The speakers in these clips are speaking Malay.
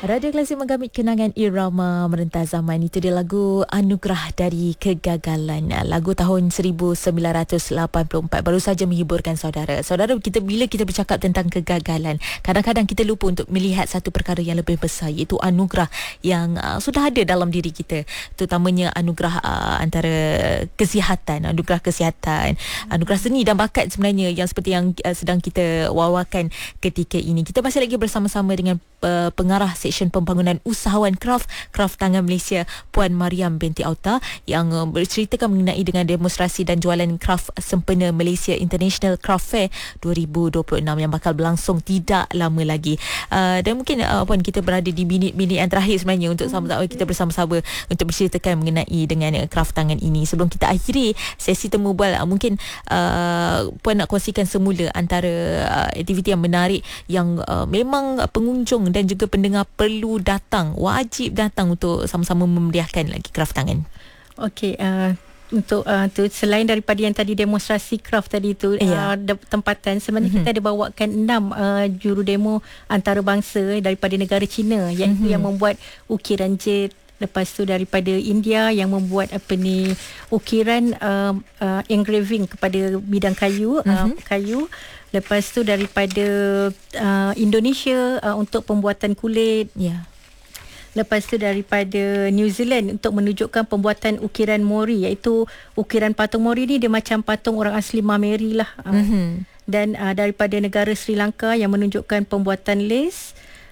Radio Klasik menggamit kenangan irama merentah zaman. Itu dia lagu Anugerah dari Kegagalan. Lagu tahun 1984 baru saja menghiburkan saudara. Saudara, bila kita bercakap tentang kegagalan, kadang-kadang kita lupa untuk melihat satu perkara yang lebih besar, iaitu anugerah yang sudah ada dalam diri kita. Terutamanya anugerah antara kesihatan, anugerah kesihatan, anugerah seni dan bakat sebenarnya yang seperti yang sedang kita wawarkan ketika ini. Kita masih lagi bersama-sama dengan pengarah Seksyen Pembangunan Usahawan Kraft Tangan Malaysia, Puan Mariam binti Auta, yang berceritakan mengenai dengan demonstrasi dan jualan kraft sempena Malaysia International Craft Fair 2026 yang bakal berlangsung tidak lama lagi. Dan mungkin Puan, kita berada di minit-minit yang terakhir sebenarnya untuk sama-sama kita bersama-sama untuk berceritakan mengenai dengan kraft tangan ini. Sebelum kita akhiri sesi temu bual, mungkin Puan nak kongsikan semula antara aktiviti yang menarik yang memang pengunjung dan juga pendengar perlu datang, wajib datang untuk sama-sama memeriahkan lagi kraft tangan. Okey, untuk tu, selain daripada yang tadi demonstrasi kraft tadi tu, tempatan sebenarnya kita ada bawakan 6 juru demo antarabangsa daripada negara China, iaitu yang membuat ukiran jet. Lepas tu daripada India yang membuat ukiran engraving kepada bidang kayu, kayu. Lepas tu daripada Indonesia untuk pembuatan kulit. Lepas tu daripada New Zealand untuk menunjukkan pembuatan ukiran mori, iaitu ukiran patung mori ni dia macam patung orang asli Mameri lah. Dan daripada negara Sri Lanka yang menunjukkan pembuatan lace.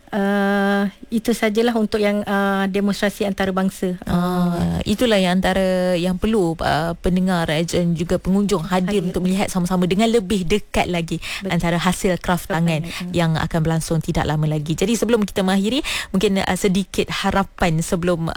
Itu sajalah untuk yang demonstrasi antarabangsa. Itulah yang antara yang perlu pendengar dan juga pengunjung hadir untuk melihat sama-sama dengan lebih dekat lagi. Antara hasil kraft tangan yang akan berlangsung tidak lama lagi. Jadi sebelum kita mengakhiri, mungkin sedikit harapan sebelum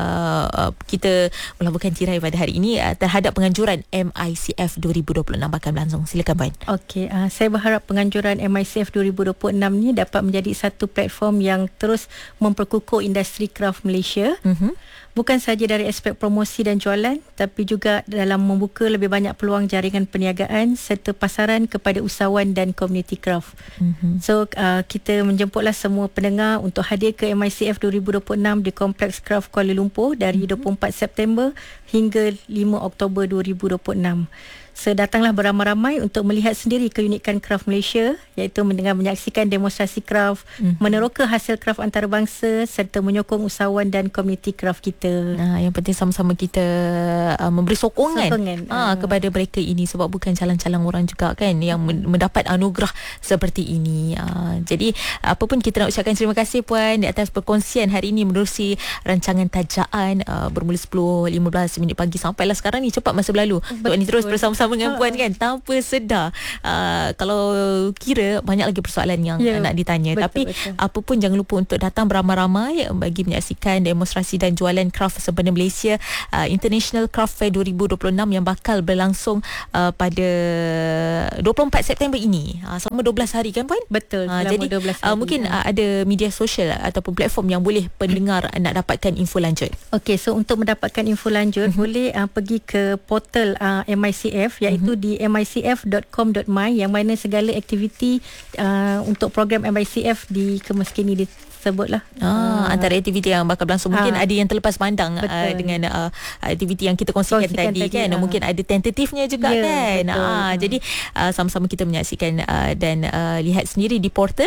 kita melabuhkan tirai pada hari ini terhadap penganjuran MICF 2026 akan berlangsung. Silakan Puan. Okey, saya berharap penganjuran MICF 2026 ni dapat menjadi satu platform yang terus memperkukuh industri kraft Malaysia. Bukan sahaja dari aspek promosi dan jualan, tapi juga dalam membuka lebih banyak peluang jaringan perniagaan serta pasaran kepada usahawan dan komuniti kraft. So kita menjemputlah semua pendengar untuk hadir ke MICF 2026 di Kompleks Kraft Kuala Lumpur dari 24 September hingga 5 Oktober 2026. So datanglah beramai-ramai untuk melihat sendiri keunikan kraft Malaysia, iaitu menyaksikan demonstrasi kraft, meneroka hasil kraft antarabangsa serta menyokong usahawan dan komuniti kraft kita. Yang penting sama-sama kita memberi sokongan kepada mereka ini, sebab bukan calang-calang orang juga kan yang mendapat anugerah seperti ini. Jadi apa pun kita nak ucapkan terima kasih Puan di atas perkongsian hari ini menerusi rancangan tajaan bermula 10.15 minit pagi sampailah sekarang ni. Cepat masa berlalu. Untuk ni terus bersama-sama dengan Puan kan, tanpa sedar. Kalau kira banyak lagi persoalan yang nak ditanya. Tapi apa pun jangan lupa untuk datang beramai-ramai bagi menyaksikan demonstrasi dan jualan kraft sempena Malaysia International Craft Fair 2026 yang bakal berlangsung pada 24 September ini. Selama 12 hari kan Puan? Betul. Jadi 12 hari. Mungkin ada media sosial ataupun platform yang boleh pendengar nak dapatkan info lanjut. Okey, so untuk mendapatkan info lanjut boleh pergi ke portal MICF, iaitu di micf.com.my, yang mana segala aktiviti untuk program MICF di Kemas Kini disebutlah. Antara aktiviti yang bakal berlangsung, mungkin ada yang terlepas pandang dengan aktiviti yang kita kongsikan tadi kan. Mungkin ada tentatifnya juga kan. Jadi sama-sama kita menyaksikan dan lihat sendiri di portal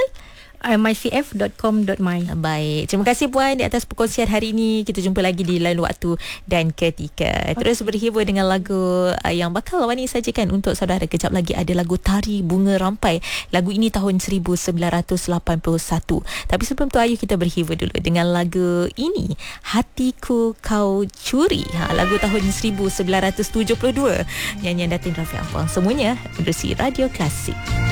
micf.com.my. Baik, terima kasih Puan di atas perkongsian hari ini. Kita jumpa lagi di lain waktu dan ketika. Terus berhibur dengan lagu yang bakal Wani sajikan untuk saudara. Kejap lagi ada lagu Tari Bunga Rampai. Lagu ini tahun 1981. Tapi sebelum tu, ayo kita berhibur dulu dengan lagu ini, Hatiku Kau Curi. Lagu tahun 1972, nyanyian Datin Rafiq Ampang. Semuanya menerusi Radio Klasik.